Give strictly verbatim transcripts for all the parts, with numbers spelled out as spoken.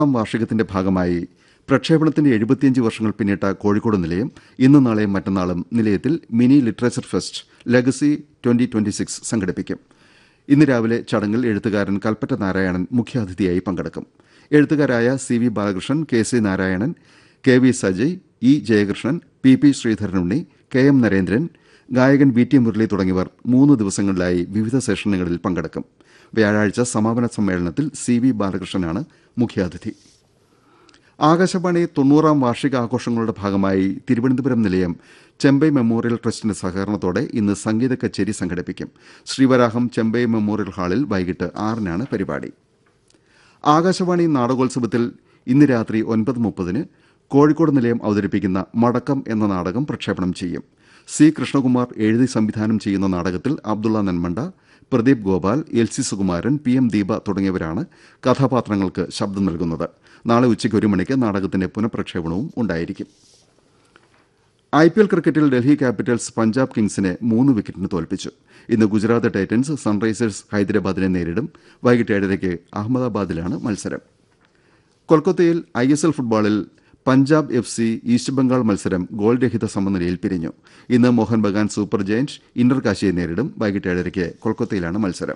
വാർഷികത്തിന്റെ ഭാഗമായി പ്രക്ഷേപണത്തിന്റെ എഴുപത്തിയഞ്ച് വർഷങ്ങൾ പിന്നിട്ട കോഴിക്കോട് നിലയം ഇന്നും നാളെയും മറ്റന്നാളും നിലയത്തിൽ mini literature fest legacy twenty twenty six സംഘടിപ്പിക്കും. ഇന്ന് രാവിലെ ചടങ്ങിൽ എഴുത്തുകാരൻ കൽപ്പറ്റ നാരായണൻ മുഖ്യാതിഥിയായി പങ്കെടുക്കും. എഴുത്തുകാരായ C V Balakrishnan, K C Narayanan, K V Sajay, E Jayakrishnan, P P Sreedharanunni, K M Narendran, ഗായകൻ വി ടി മുരളി തുടങ്ങിയവർ മൂന്ന് ദിവസങ്ങളിലായി വിവിധ സെഷനുകളിൽ പങ്കെടുക്കും. വ്യാഴാഴ്ച സമാപന സമ്മേളനത്തിൽ സി വി ബാലകൃഷ്ണനാണ് മുഖ്യാതിഥി. ആകാശവാണി തൊണ്ണൂറാം വാർഷികാഘോഷങ്ങളുടെ ഭാഗമായി തിരുവനന്തപുരം നിലയം ചെമ്പൈ മെമ്മോറിയൽ ട്രസ്റ്റിന്റെ സഹകരണത്തോടെ ഇന്ന് സംഗീത കച്ചേരി സംഘടിപ്പിക്കും. ശ്രീവരാഹം ചെമ്പൈ മെമ്മോറിയൽ ഹാളിൽ വൈകിട്ട് ആറിനാണ് പരിപാടി. ആകാശവാണി നാടകോത്സവത്തിൽ ഇന്ന് രാത്രി ഒൻപത് മുപ്പതിന് കോഴിക്കോട് നിലയം അവതരിപ്പിക്കുന്ന മടക്കം എന്ന നാടകം പ്രക്ഷേപണം ചെയ്യും. സി കൃഷ്ണകുമാർ എഴുതി സംവിധാനം ചെയ്യുന്ന നാടകത്തിൽ Abdulla Nanmanda, Pradeep Gopal, L C Sukumaran, P M Deepa തുടങ്ങിയവരാണ് കഥാപാത്രങ്ങൾക്ക് ശബ്ദം നൽകുന്നത്. നാളെ ഉച്ചയ്ക്ക് ഒരു മണിക്ക് നാടകത്തിന്റെ പുനഃപ്രക്ഷേപണവും ഉണ്ടായിരിക്കും. ഐ പി എൽ ക്രിക്കറ്റിൽ ഡൽഹി ക്യാപിറ്റൽസ് പഞ്ചാബ് കിങ്സിനെ മൂന്ന് വിക്കറ്റിന് തോൽപ്പിച്ചു. ഇന്ന് ഗുജറാത്ത് ടൈറ്റൻസ് സൺറൈസേഴ്സ് ഹൈദരാബാദിനെ നേരിടും. വൈകിട്ട് ഏഴരയ്ക്ക് അഹമ്മദാബാദിലാണ് മത്സരം. കൊൽക്കത്തയിൽ ഐ എസ് എൽ ഫുട്ബോളിൽ Punjab F C east Bengal മത്സരം ഗോൾ രഹിത സമനിലയിൽ പിരിഞ്ഞു. ഇന്ന് Mohan Bagan super giant Inter കാശിയെ നേരിടും. വൈകിട്ട് ഏഴരയ്ക്ക് കൊൽക്കത്തയിലാണ് മത്സരം.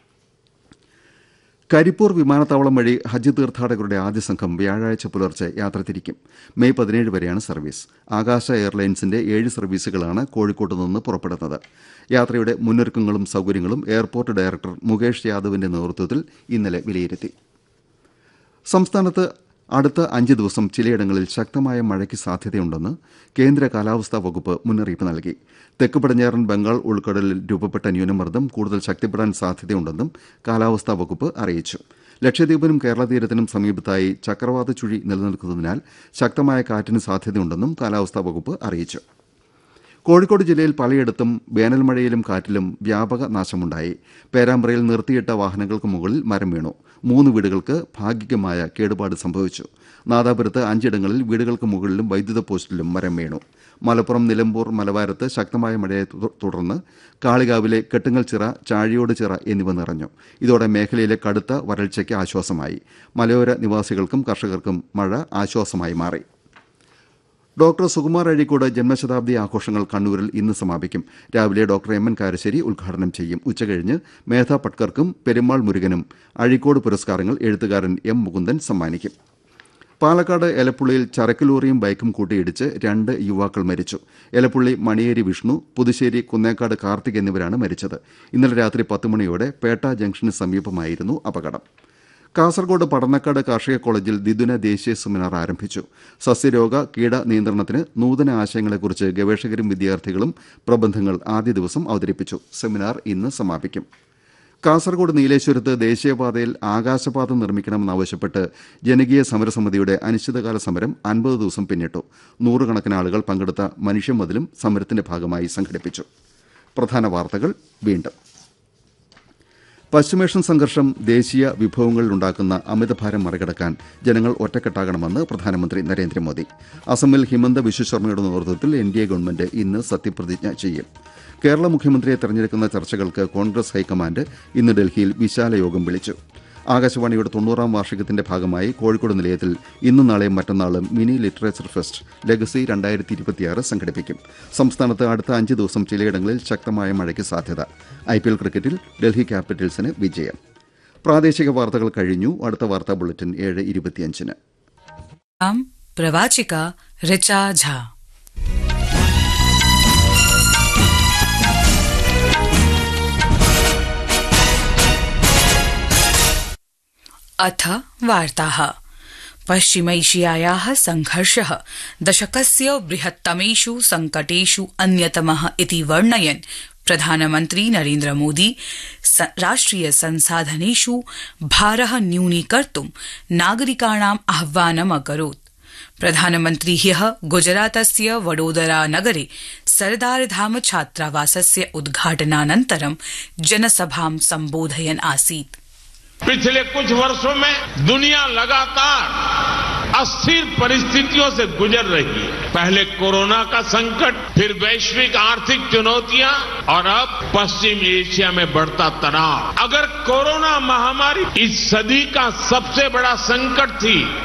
കരിപ്പൂർ വിമാനത്താവളം വഴി ഹജ്ജ് തീർത്ഥാടകരുടെ ആദ്യ സംഘം വ്യാഴാഴ്ച പുലർച്ചെ യാത്ര തിരിക്കും. മെയ് പതിനേഴ് വരെയാണ് സർവീസ്. ആകാശ എയർലൈൻസിന്റെ ഏഴ് സർവീസുകളാണ് കോഴിക്കോട്ട് നിന്ന് പുറപ്പെടുന്നത്. യാത്രയുടെ മുന്നൊരുക്കങ്ങളും സൌകര്യങ്ങളും എയർപോർട്ട് ഡയറക്ടർ മുകേഷ് യാദവിന്റെ നേതൃത്വത്തിൽ ഇന്നലെ വിലയിരുത്തി. സംസ്ഥാനത്ത് അടുത്ത അഞ്ച് ദിവസം ചിലയിടങ്ങളിൽ ശക്തമായ മഴയ്ക്ക് സാധ്യതയുണ്ടെന്ന് കേന്ദ്ര കാലാവസ്ഥാ വകുപ്പ് മുന്നറിയിപ്പ് നൽകി. തെക്ക് പടിഞ്ഞാറൻ ബംഗാൾ ഉൾക്കടലിൽ രൂപപ്പെട്ട ന്യൂനമർദ്ദം കൂടുതൽ ശക്തിപ്പെടാൻ സാധ്യതയുണ്ടെന്നും കാലാവസ്ഥാ വകുപ്പ് അറിയിച്ചു. ലക്ഷദ്വീപിനും കേരള തീരത്തിനും സമീപത്തായി ചക്രവാത ചുഴി നിലനിൽക്കുന്നതിനാൽ ശക്തമായ കാറ്റിന് സാധ്യതയുണ്ടെന്നും കാലാവസ്ഥാ വകുപ്പ് അറിയിച്ചു. കോഴിക്കോട് ജില്ലയിൽ പലയിടത്തും വേനൽ മഴയിലും കാറ്റിലും വ്യാപക നാശമുണ്ടായി. പേരാമ്പ്രയിൽ നിർത്തിയിട്ട വാഹനങ്ങൾക്ക് മുകളിൽ മരം വീണു. മൂന്ന് വീടുകൾക്ക് ഭാഗികമായ കേടുപാട് സംഭവിച്ചു. നാദാപുരത്ത് അഞ്ചിടങ്ങളിൽ വീടുകൾക്ക് മുകളിലും വൈദ്യുത പോസ്റ്റിലും മരം വീണു. മലപ്പുറം നിലമ്പൂർ മലവാരത്ത് ശക്തമായ മഴയെ തുടർന്ന് കാളികാവിലെ കെട്ടുങ്ങൽ ചിറ, ചാഴിയോട് ചിറ എന്നിവ നിറഞ്ഞു. ഇതോടെ മേഖലയിലെ കടുത്ത വരൾച്ചയ്ക്ക് ആശ്വാസമായി. മലയോര നിവാസികൾക്കും കർഷകർക്കും മഴ ആശ്വാസമായി മാറി. ഡോക്ടർ സുകുമാർ അഴീക്കോട് ജന്മശതാബ്ദി ആഘോഷങ്ങൾ കണ്ണൂരിൽ ഇന്ന് സമാപിക്കും. രാവിലെ ഡോക്ടർ എം എൻ കാരശ്ശേരി ഉദ്ഘാടനം ചെയ്യും. ഉച്ചകഴിഞ്ഞ് മേധ പട്കർക്കും പെരുമാൾ മുരുകനും അഴീക്കോട് പുരസ്കാരങ്ങൾ എഴുത്തുകാരൻ എം മുകുന്ദൻ സമ്മാനിക്കും. പാലക്കാട് എലപ്പുള്ളിയിൽ ചരക്ക് ലോറിയും ബൈക്കും കൂട്ടിയിടിച്ച് രണ്ട് യുവാക്കൾ മരിച്ചു. എലപ്പുള്ളി മണിയേരി വിഷ്ണു, പുതുശ്ശേരി കുന്നേക്കാട് കാർത്തിക് എന്നിവരാണ് മരിച്ചത്. ഇന്നലെ രാത്രി പത്ത് മണിയോടെ പേട്ട ജംഗ്ഷന് സമീപമായിരുന്നു അപകടം. കാസർഗോഡ് പടന്നക്കാട് കാർഷിക കോളേജിൽ ദ്വിദിന ദേശീയ സെമിനാർ ആരംഭിച്ചു. സസ്യരോഗ കീട നിയന്ത്രണത്തിന് നൂതന ആശയങ്ങളെക്കുറിച്ച് ഗവേഷകരും വിദ്യാർത്ഥികളും പ്രബന്ധങ്ങൾ ആദ്യ ദിവസം അവതരിപ്പിച്ചു. സെമിനാർ ഇന്ന് സമാപിക്കും. കാസർഗോഡ് നീലേശ്വരത്ത് ദേശീയപാതയിൽ ആകാശപാത നിർമ്മിക്കണമെന്നാവശ്യപ്പെട്ട് ജനകീയ സമരസമിതിയുടെ അനിശ്ചിതകാല സമരം അൻപത് ദിവസം പിന്നിട്ടു. നൂറുകണക്കിന് ആളുകൾ പങ്കെടുത്ത മനുഷ്യമതിലും സമരത്തിന്റെ ഭാഗമായി സംഘടിപ്പിച്ചു. പ്രധാന വാർത്തകൾ വീണ്ടും. പശ്ചിമേഷ്യൻ സംഘർഷം ദേശീയ വിഭവങ്ങളിലുണ്ടാക്കുന്ന അമിതഭാരം മറികടക്കാൻ ജനങ്ങൾ ഒറ്റക്കെട്ടാകണമെന്ന് പ്രധാനമന്ത്രി നരേന്ദ്രമോദി. അസമിൽ ഹിമന്ത വിശ്വശർമ്മയുടെ നേതൃത്വത്തിൽ എൻ ഡി എ ഗവൺമെന്റ് ഇന്ന് സത്യപ്രതിജ്ഞ ചെയ്യും. കേരള മുഖ്യമന്ത്രിയെ തെരഞ്ഞെടുക്കുന്ന ചർച്ചകൾക്ക് കോൺഗ്രസ് ഹൈക്കമാൻഡ് ഇന്ന് ഡൽഹിയിൽ വിശാല യോഗം വിളിച്ചു. ആകാശവാണിയുടെ തൊണ്ണൂറാം വാർഷികത്തിന്റെ ഭാഗമായി കോഴിക്കോട് നിലയത്തിൽ ഇന്നും നാളെയും മറ്റന്നാളും മിനി ലിറ്ററേച്ചർ ഫെസ്റ്റ് ലെഗസി രണ്ടായിരത്തി ഇരുപത്തിയാറ് സംഘടിപ്പിക്കും. സംസ്ഥാനത്ത് അടുത്ത അഞ്ച് ദിവസം ചിലയിടങ്ങളിൽ ശക്തമായ മഴയ്ക്ക് സാധ്യത. ഐ പി എൽ ക്രിക്കറ്റിൽ ഡൽഹി ക്യാപിറ്റൽസിന് വിജയം. പ്രാദേശിക വാർത്തകൾ കഴിഞ്ഞു. അടുത്ത വാർത്താ ബുള്ളറ്റിൻ ഏഴ് ഇരുപത്തിയഞ്ചിന്. പ്രവാചിക ഋचा झा. अथ वार्ताः. पश्चिमैशियायाः संघर्षः दशकस्य बृहत्तमेषु संकटेषु अन्यतमः इति वर्णयन् प्रधानमन्त्री नरेन्द्रमोदी राष्ट्रिय संसाधनेषु भारः न्यूनीकर्तुं नागरिकाणाम् आह्वानम् अकरोत्. प्रधानमन्त्री ह्यः गुजरातस्य वडोदरा नगरे सरदारधाम छात्रावासस्य उद्घाटनानन्तरं जनसभां सम्बोधयन् आसीत्. पिछले कुछ वर्षों में दुनिया लगातार अस्थिर परिस्थितियों से गुजर रही है। पहले कोरोना का संकट, फिर वैश्विक आर्थिक चुनौतियां और अब पश्चिम एशिया में बढ़ता तनाव। अगर कोरोना महामारी इस सदी का सबसे बड़ा संकट थी,